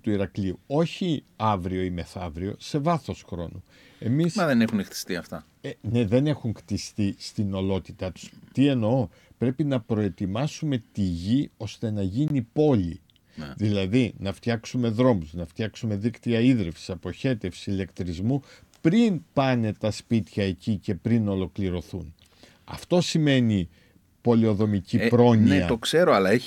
του Ηρακλείου. Όχι αύριο ή μεθαύριο, σε βάθος χρόνου. Μα δεν έχουν χτιστεί αυτά. Ναι, δεν έχουν κτιστεί στην ολότητά τους. Τι εννοώ, πρέπει να προετοιμάσουμε τη γη ώστε να γίνει πόλη. Ναι. Δηλαδή να φτιάξουμε δρόμους, να φτιάξουμε δίκτυα ίδρυυσης, αποχέτευση, ηλεκτρισμού πριν πάνε τα σπίτια εκεί και πριν ολοκληρωθούν. Αυτό σημαίνει πολεοδομική πρόνοια. Ναι, το ξέρω, αλλά έχει